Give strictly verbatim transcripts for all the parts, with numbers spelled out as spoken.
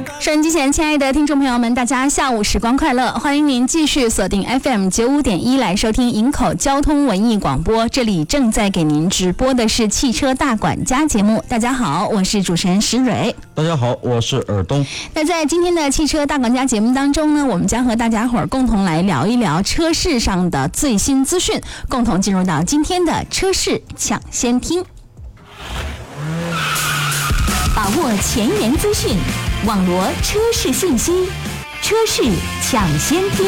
收音机前，亲爱的听众朋友们，大家下午时光快乐！欢迎您继续锁定 F M 九五点一来收听营口交通文艺广播。这里正在给您直播的是汽车大管家节目。大家好，我是主持人石蕊。 大家好，我是尔东。 那在今天的汽车大管家节目当中呢，我们将和大家伙儿共同来聊一聊车市上的最新资讯，共同进入到今天的车市抢先听，把握前沿资讯。网罗车市信息，车市抢先听。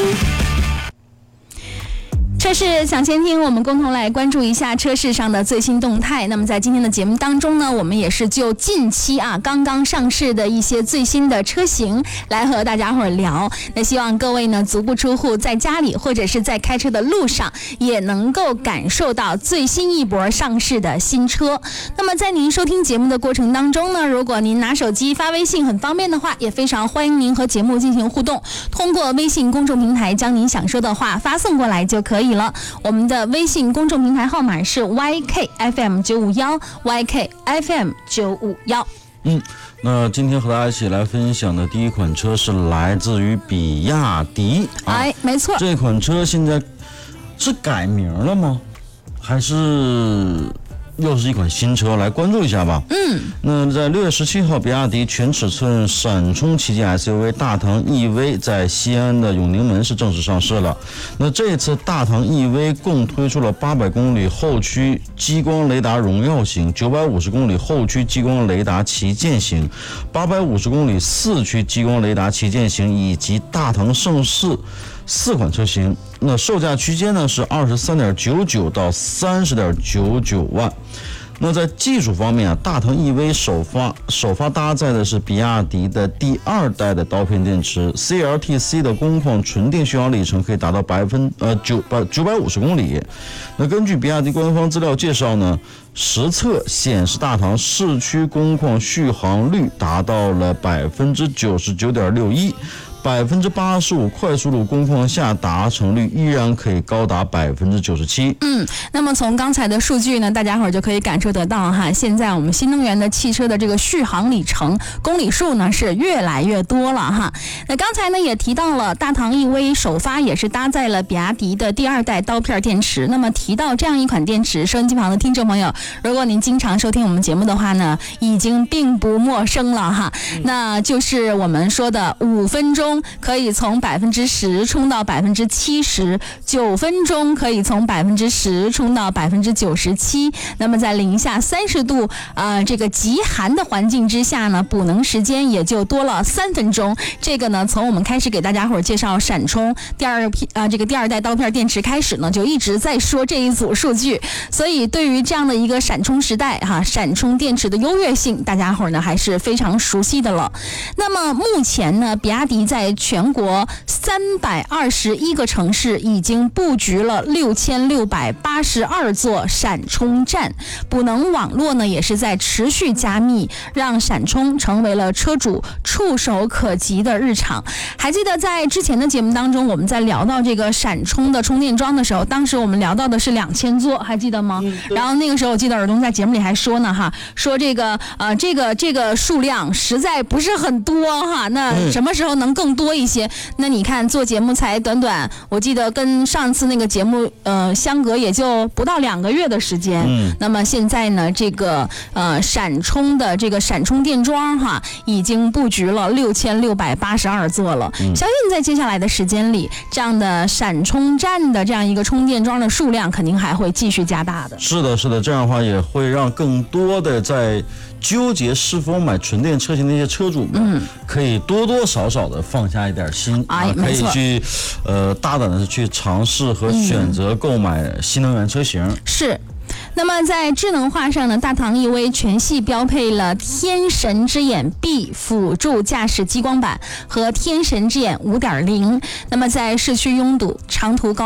车市抢先听，我们共同来关注一下车市上的最新动态。那么在今天的节目当中呢，我们也是就近期啊刚刚上市的一些最新的车型来和大家伙儿聊。那希望各位呢足不出户，在家里或者是在开车的路上，也能够感受到最新一波上市的新车。那么在您收听节目的过程当中呢，如果您拿手机发微信很方便的话，也非常欢迎您和节目进行互动，通过微信公众平台将您想说的话发送过来就可以了。我们的微信公众平台号码是 Y K F M 九五一 Y K F M 九五一。 嗯，那今天和大家一起来分享的第一款车是来自于比亚迪。啊、 哎，没错， 这款车现在是改名了吗？还是又是一款新车？来关注一下吧。 嗯， 那在六月十七号，比亚迪全尺寸闪充旗舰 S U V 大唐 E V 在西安的永宁门市正式上市了。那这次大唐 E V 共推出了八百公里后驱激光雷达荣耀型、九百五十公里后驱激光雷达旗舰型、八百五十公里四驱激光雷达旗舰型以及大唐盛世四款车型。那售价区间呢是二十三点九九到三十点九九万。那在技术方面啊，大唐 E V 首发首发搭载的是比亚迪的第二代的刀片电池 ，C L T C 的工况纯电续航里程可以达到百分呃九百九百五十公里。那根据比亚迪官方资料介绍呢，实测显示大唐市区工况续航率达到了百分之九十九点六一。百分之八十五快速路工况下达成率依然可以高达百分之九十七。 嗯，那么从刚才的数据呢，大家伙儿就可以感受得到哈，现在我们新能源的汽车的这个续航里程、公里数呢是越来越多了哈。那刚才呢也提到了大唐 E V 首发也是搭载了比亚迪的第二代刀片电池。那么提到这样一款电池，收音机旁的听众朋友，如果您经常收听我们节目的话呢，已经并不陌生了哈。那就是我们说的五分钟。可以从百分之十冲到百分之七十，九分钟可以从百分之十冲到百分之九十七。那么在零下三十度啊、呃、这个极寒的环境之下呢，补能时间也就多了三分钟。这个呢，从我们开始给大家伙介绍闪充第二批啊、呃、这个第二代刀片电池开始呢，就一直在说这一组数据。所以对于这样的一个闪充时代哈，闪充电池的优越性，大家伙呢还是非常熟悉的了。那么目前呢，比亚迪在全国三百二十一个城市已经布局了六千六百八十二座闪充站，补能网络呢也是在持续加密，让闪充成为了车主触手可及的日常。还记得在之前的节目当中，我们在聊到这个闪充的充电桩的时候，当时我们聊到的是两千座，还记得吗？嗯、然后那个时候我记得尔东在节目里还说呢哈，说这个呃这个这个数量实在不是很多哈，那什么时候能更多一些？那你看做节目才短短，我记得跟上次那个节目呃相隔也就不到两个月的时间。嗯，那么现在呢，这个呃闪充的这个闪充电桩哈，已经布局了六千六百八十二座了。嗯，相信在接下来的时间里，这样的闪充站的这样一个充电桩的数量肯定还会继续加大的。 是的，是的，这样的话也会让更多的在纠结是否买纯电车型的一些车主们，嗯，可以多多少少的放下一点心， 哎， 啊、可以去呃大胆的去尝试和选择购买新能源车型。 嗯、是。那么在智能化上呢，大唐 E V 全系标配了天神之眼 B 辅助驾驶激光板和天神之眼 五点零。那么在市区拥堵、长途高